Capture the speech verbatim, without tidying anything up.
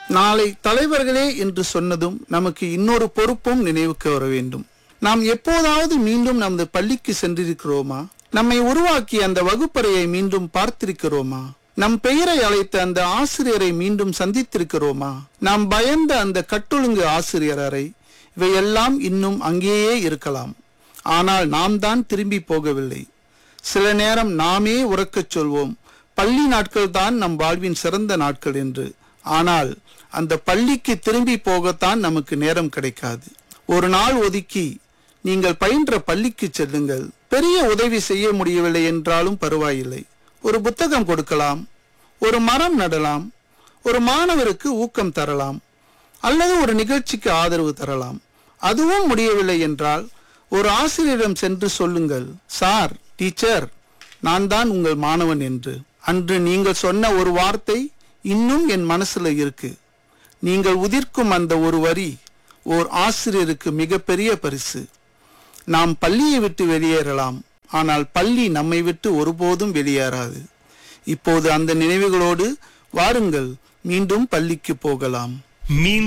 நாளை தலைவர்களே என்று சொன்னதும் நமக்கு இன்னொரு பொறுப்பும் நினைவுக்கு வர வேண்டும். நாம் எப்போதாவது மீண்டும் நமது பள்ளிக்கு சென்றிருக்கிறோமா? நம்மை உருவாக்கிய அந்த வகுப்பறையை மீண்டும் பார்த்திருக்கிறோமா? நம் பெயரை அழைத்த அந்த ஆசிரியரை மீண்டும் சந்தித்திருக்கிறோமா? நாம் பயந்த அந்த கட்டொழுங்கு ஆசிரியர் அறை, இவையெல்லாம் இன்னும் அங்கேயே இருக்கலாம். ஆனால் நாம் தான் திரும்பி போகவில்லை. சில நேரம் நாமே உறக்கச் சொல்வோம், பள்ளி நாட்கள் தான் நம் வாழ்வின் சிறந்த நாட்கள் என்று. ஆனால் அந்த பள்ளிக்கு திரும்பி போகத்தான் நமக்கு நேரம் கிடைக்காது. ஒரு நாள் ஒதுக்கி நீங்கள் பயின்ற பள்ளிக்கு செல்லுங்கள். பெரிய உதவி செய்ய முடியவில்லை என்றாலும் பரவாயில்லை. ஒரு புத்தகம் கொடுக்கலாம், ஒரு மரம் நடலாம், ஒரு மாணவருக்கு ஊக்கம் தரலாம், அல்லது ஒரு நிகழ்ச்சிக்கு ஆதரவு தரலாம். அதுவும் முடியவில்லை என்றால் ஒரு ஆசிரியரிடம் சென்று சொல்லுங்கள், சார், டீச்சர், நான் தான் உங்கள் மாணவன் என்று. அன்று நீங்கள் சொன்ன ஒரு வார்த்தை இன்னும் என் மனசுல இருக்கு. நீங்கள் உதிர்க்கும் அந்த ஒரு வரி ஓர் ஆசிரியருக்கு மிகப்பெரிய பரிசு. நாம் பள்ளியை விட்டு வெளியேறலாம், ஆனால் பள்ளி நம்மை விட்டு ஒருபோதும் வெளியேறாது. இப்போது அந்த நினைவுகளோடு வாருங்கள், மீண்டும் பள்ளிக்கு போகலாம். மீண்டும்